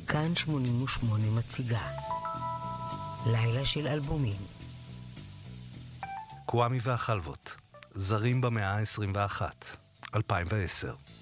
כאן 88 מציגה לילה של אלבומים. קוואמי והחלבות, זרים במאה ה-21, 2010.